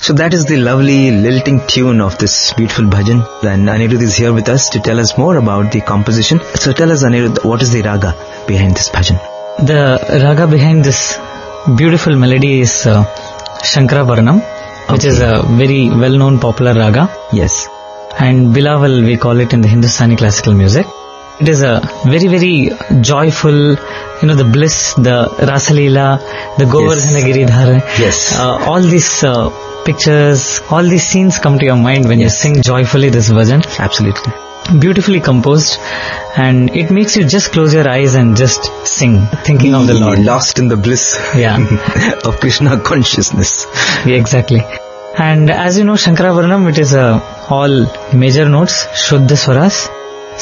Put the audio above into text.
So that is the lovely lilting tune of this beautiful bhajan. And Anirudh is here with us to tell us more about the composition. So tell us, Anirudh, what is the raga behind this bhajan? The raga behind this beautiful melody is Shankarabaranam, which is a very well-known popular raga. Yes. And Bilawal, we call it in the Hindustani classical music. It is a very, very joyful, the bliss, the Rasalila, the Govardhana Giridhara. Yes. All these pictures, all these scenes come to your mind when you sing joyfully this bhajan. Absolutely. Beautifully composed, and it makes you just close your eyes and just sing, thinking of the Lord. Lost in the bliss of Krishna consciousness. Yeah, exactly. And as you know, Shankarabaranam, it is all major notes, Shuddha Swaras.